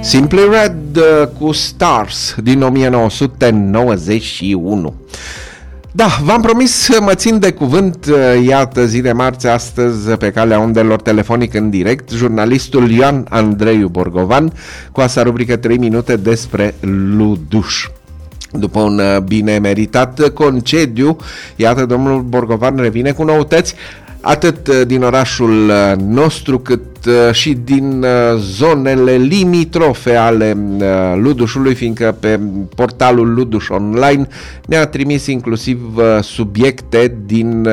Simply Red cu Stars din 1991. Da, v-am promis să mă țin de cuvânt. Iată, zi de marți, astăzi, pe calea undelor telefonic în direct, jurnalistul Ioan Andreiu Borgovan cu asta rubrică 3 minute despre Luduș. După un bine meritat concediu, iată, domnul Borgovan revine cu noutăți, atât din orașul nostru, cât și din zonele limitrofe ale Ludușului, fiindcă pe portalul Luduș Online ne-a trimis inclusiv subiecte din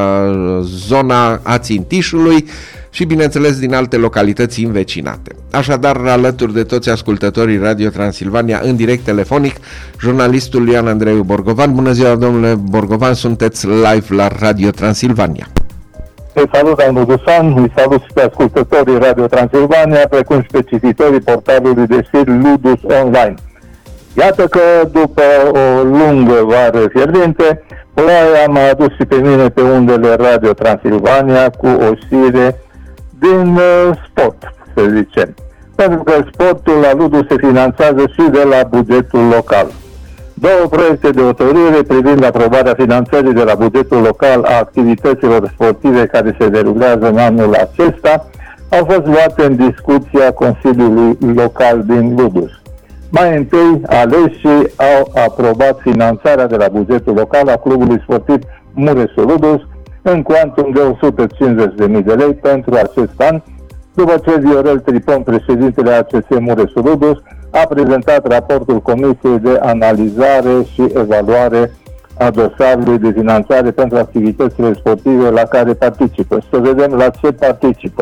zona Ațintișului și, bineînțeles, din alte localități învecinate. Așadar, alături de toți ascultătorii Radio Transilvania, în direct telefonic, jurnalistul Ioan Andreiu Borgovan. Bună ziua, domnule Borgovan, sunteți live la Radio Transilvania. Îi salut, domnul Dusan, îi salut și pe ascultătorii Radio Transilvania, precum și pe cititorii portalului de știri Luduș Online. Iată că după o lungă vară fierbinte, ploaia m-a adus și pe mine pe undele Radio Transilvania cu o știre din sport, să zicem. Pentru că sportul la Luduș se finanțează și de la bugetul local. Două proiecte de hotărâre privind aprobarea finanțării de la bugetul local a activităților sportive care se derulează în anul acesta au fost luate în discuția Consiliului Local din Luduș. Mai întâi, aleșii au aprobat finanțarea de la bugetul local a clubului sportiv Mureșul Luduș în cuantum de 150.000 de lei pentru acest an, după ce Viorel Tripon, președintele ACS Mureșul Luduș, a prezentat raportul Comisiei de Analizare și Evaluare a dosarului de finanțare pentru activitățile sportive la care participă. Să vedem la ce participă.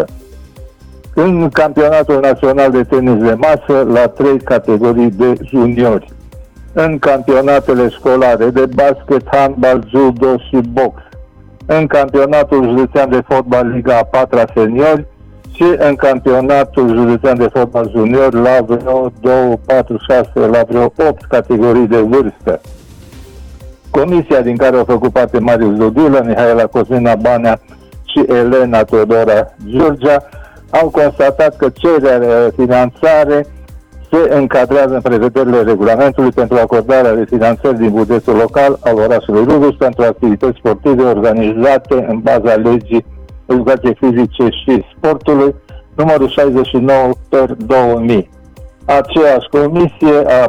În campionatul național de tenis de masă, la 3 categorii de juniori. În campionatele școlare de basket, handbal, judo și box. În campionatul județean de fotbal Liga a 4-a seniori, și în campionatul județean de fotbal junior la vreo 2, 4, 6, la vreo 8 categorii de vârstă. Comisia din care au făcut parte Marius Dodulă, Mihaela Cosmina Banea și Elena Teodora Giurgea au constatat că cererea de finanțare se încadrează în prevederile regulamentului pentru acordarea de finanțări din bugetul local al orașului Luduș pentru activități sportive organizate în baza legii Educației Fizice și Sportului, numărul 69/2000. Aceeași comisie a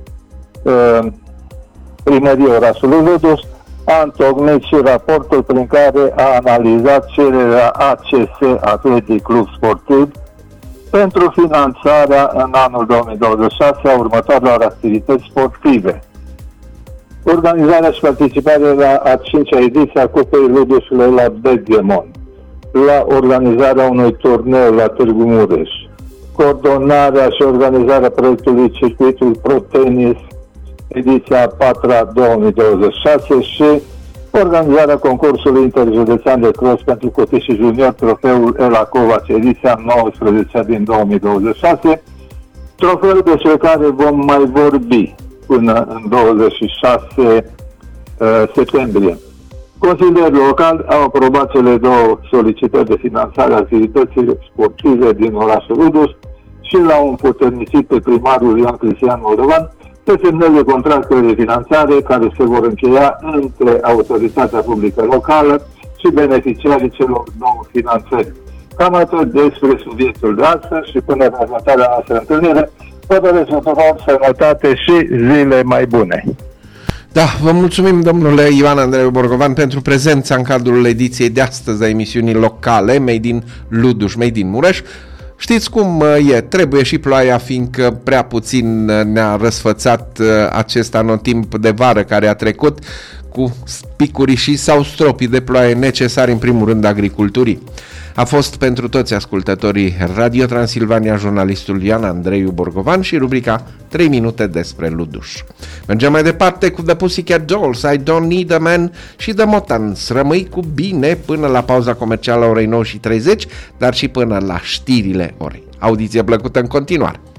primăriei orașului Luduș a întocmit și raportul prin care a analizat cererea ACS Athletic Club Sportiv pentru finanțarea în anul 2026 a următoarelor activități sportive. Organizarea și participarea la a 5-a ediție a Cupei Ludușului la Begemon, la organizarea unui turneu la Târgu Mureș, coordonarea și organizarea proiectului Circuitul Pro Tennis, ediția 4-a 2026 și organizarea concursului interjudețean de cross pentru copii și juniori, trofeul Ela Covaci, ediția 19 din 2026, trofeul despre care vom mai vorbi până în 26 septembrie. Consilierii locali au aprobat cele două solicitări de finanțare a activităților sportive din orașul Luduș și l-au împuternicit pe primarul Ioan Cristian Moldovan pe semnele contractelor de finanțare care se vor încheia între autoritatea publică locală și beneficiarii celor două finanțări. Cam atât despre subiectul de astăzi și până la următoarea noastră întâlnire, vă doresc tuturor sănătate și zile mai bune. Da, vă mulțumim, domnule Ioan Andreiu Borgovan, pentru prezența în cadrul ediției de astăzi a emisiunii locale Made in Luduș, Made in Mureș. Știți cum e, trebuie și ploaia, fiindcă prea puțin ne-a răsfățat acest anotimp de vară care a trecut cu picurii și sau stropii de ploaie necesari în primul rând agriculturii. A fost pentru toți ascultătorii Radio Transilvania jurnalistul Ioan Andreiu Borgovan și rubrica 3 minute despre Luduș. Mergem mai departe cu The Pussycat Dolls, I Don't Need a Man și The Motans. Rămâi cu bine până la pauza comercială a orei 9:30, dar și până la știrile orei. Audiție plăcută în continuare!